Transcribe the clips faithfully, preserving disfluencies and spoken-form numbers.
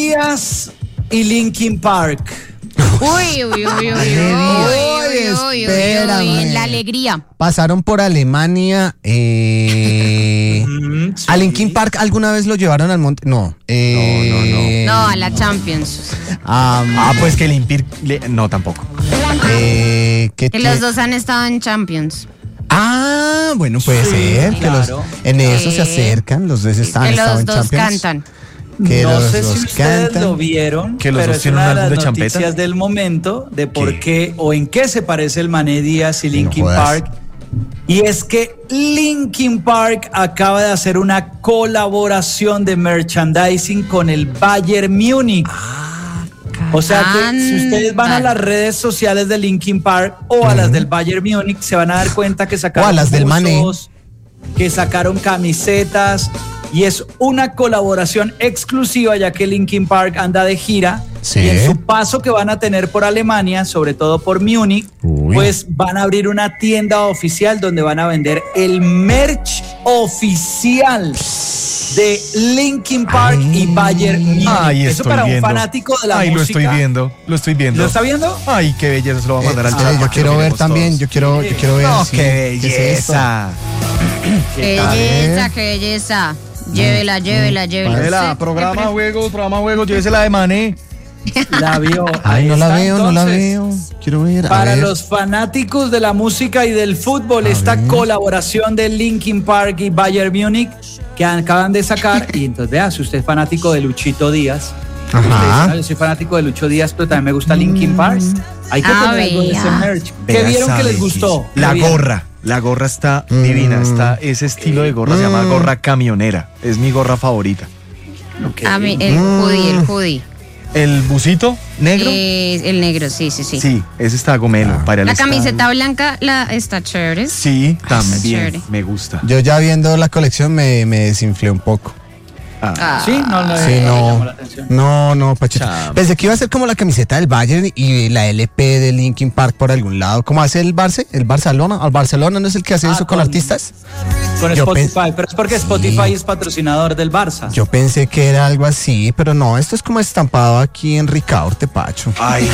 Díaz y Linkin Park. Uy, uy, uy, uy, uy, uy, uy, uy, uy, en la alegría. Pasaron por Alemania. Eh, Mm, sí. ¿A Linkin Park alguna vez lo llevaron al monte? No. Eh, No, a la Champions. ah, Ah, pues que limpir. le- No, tampoco. eh, ¿qué Que te- los dos han estado en Champions. Ah, bueno, puede Sí, ser. Que los, claro. en eso Sí. se acercan. Los dos están Que estado los en dos Champions. cantan. Que no los sé dos si ustedes cantan. lo vieron, Que los pero dos es tienen una un de álbum las de champeta. noticias del momento de por ¿Qué? qué o en qué se parece el Mané Díaz y No Linkin jodas. Park. Y es que Linkin Park acaba de hacer una colaboración de merchandising con el Bayern Múnich. O sea que si ustedes van a las redes sociales de Linkin Park o a las del Bayern Múnich, se van a dar cuenta que sacaron O a las del Mané. buzos, que sacaron camisetas, y es una colaboración exclusiva ya que Linkin Park anda de gira. Sí. Y en su paso que van a tener por Alemania, sobre todo por Múnich, Uy. pues van a abrir una tienda oficial donde van a vender el merch oficial de Linkin Park Ay. y Bayern Múnich. Ay, Eso estoy para viendo. un fanático de la Ay, música. lo estoy viendo. Lo estoy viendo. ¿Lo está viendo? Ay, qué belleza. Se lo voy a mandar al Eh, chat. yo para que quiero lo ver miremos también. todos. Yo quiero, yo quiero ver. No, sí. qué es esto? belleza. Qué tal? belleza, qué belleza. Llévela, llévela, llévela. Llévela, programa juegos, programa juegos. Llévesela de Mané. La vio. Ay, no la Ahí está, veo, no la entonces. veo. Quiero ver. a Para ver. los fanáticos de la música y del fútbol, esta colaboración de Linkin Park y Bayern Múnich que acaban de sacar. Y entonces, vea, si usted es fanático de Luchito Díaz, Ajá. usted dice, "No, yo soy fanático de Lucho Díaz, pero también me gusta Linkin Park". Hay que Ah, tener algo de ese vea. merch. ¿Qué Vea vieron esa que les belleza. gustó? La ¿Qué vieron? gorra. La gorra está Mm. divina. Está, ese estilo de gorra se llama gorra camionera. Es mi gorra favorita. Ok. A mí, el Mm. hoodie, el hoodie. El busito negro. Eh, el negro, sí, sí, sí. Sí, ese está gomelo. para el La estadio. camiseta blanca la, está chévere. Sí, también. chévere. Me gusta. Yo ya viendo la colección me, me desinflé un poco. Ah. Ah, Sí, no le Sí, llamó no. la atención. No, no, Pachito. Chamo. Pensé que iba a ser como la camiseta del Bayern y la L P de Linkin Park por algún lado. ¿Cómo hace el Barça? ¿El Barcelona? ¿El Barcelona no es el que hace Ah, eso con con- artistas? Con Yo Spotify, pens- pero es porque Spotify es patrocinador del Barça. Yo pensé que era algo así, pero no, esto es como estampado aquí en Ricaurte, Pacho. Ay.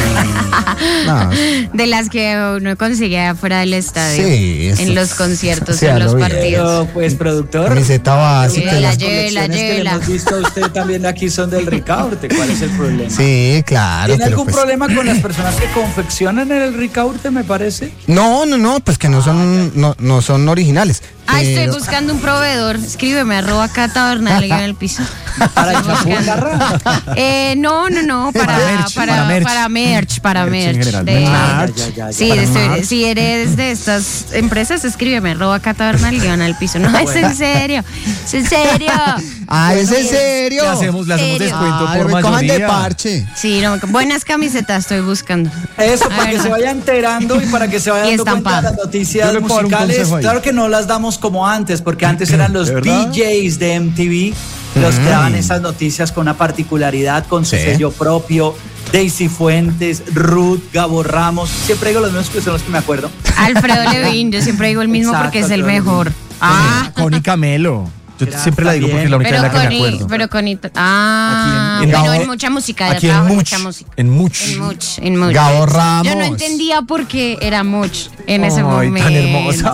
No, de las que uno consigue afuera del estadio. Sí, eso- En los conciertos, sí, en a lo los bien. partidos. Pero, pues, productor. camiseta básica. Llévela, Las llévela, colecciones que le llévela. hemos visto a usted también aquí son del Ricaurte. ¿Cuál es el problema? Sí, claro. ¿Tiene pero algún pues- problema con las personas que confeccionan en el Ricaurte, me parece? No, no, no, pues que no son, no, no son originales. Ah, estoy pero- buscando un proveedor. Escríbeme, arroba Cata Bernal en el piso. Para el Estoy chapú buscando. garra. Eh, no, no, no, para, Para merch, para, para merch. para merch, para Merch en merch. general, de- merch. Ah, ya, ya, ya. Sí, Para estoy- merch. si eres de estas empresas, escríbeme, arroba Cata Bernal al piso. No, es en serio, es en serio. Ah, ¿es en serio? Le hacemos, le hacemos ¿Serio? descuento Ay, por me cojan de mayoría. parche. Sí, no, buenas camisetas estoy buscando. Eso, A para ver, que se no. vaya enterando y para que se vaya Y dando cuenta de estampado. las noticias Yo le puedo dar un musicales. consejo ahí. Claro que no las damos como antes, porque antes eran los ¿De D verdad? Js de M T V los que daban esas noticias con una particularidad, con su Sí. sello propio. Daisy Fuentes, Ruth, Gabo Ramos. Siempre digo los mismos que son los que me acuerdo. Alfredo Levin, yo siempre digo el mismo Exacto, porque es el Alfredo mejor. Ah, Connie Camelo. Yo Era siempre la digo porque es la única pero de la que con, me acuerdo. pero con it- ah, Aquí en- en bueno, Gabo- en mucha música, ya Aquí en trabajo en Much. mucha música. En Much. En much, en much. Gabo Ramos. Yo no entendía por qué era much en ese Ay, tan momento. hermosa.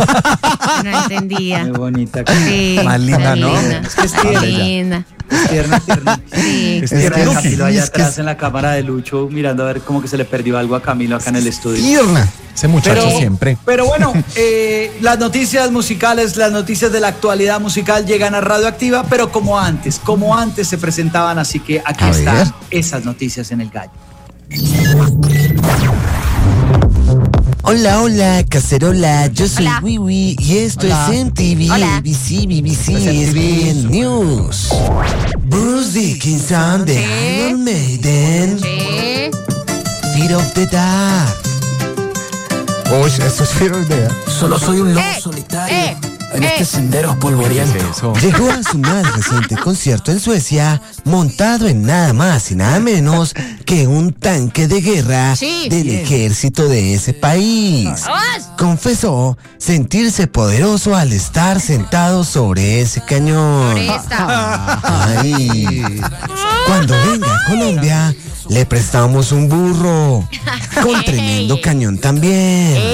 No entendía. Muy bonita. Sí, Más linda, tan ¿no? linda, Es que es tan tierna. linda. Tierna, tierna. Sí. Es Tierna que de no, Camilo allá es que atrás es- en la cámara de Lucho, mirando a ver cómo que se le perdió algo a Camilo acá en el estudio. Tierna. Ese muchacho Pero, siempre. pero bueno, eh, las noticias musicales, las noticias de la actualidad musical llegan a Radioactiva, pero como antes, como antes se presentaban, así que aquí A están ver. esas noticias en el gallo. Hola, hola, cacerola, yo soy Hola. Wiwi y esto Hola. es M T V, Hola. A B C, B B C, Es E S M T V. P N News. Bruce Dickinson de Sí. Iron Maiden, Sí. Fear of the Dark. Uy, eso es Fear de. Solo soy un lobo Eh, solitario eh, en eh. este sendero polvoriento. ¿Qué es eso? Llegó a su más reciente concierto en Suecia montado en nada más y nada menos que un tanque de guerra Sí. del ejército de ese país. ¡Vamos! Confesó sentirse poderoso al estar sentado sobre ese cañón. Por esta. Ay. Cuando venga a Colombia, le prestamos un burro. Con tremendo cañón también.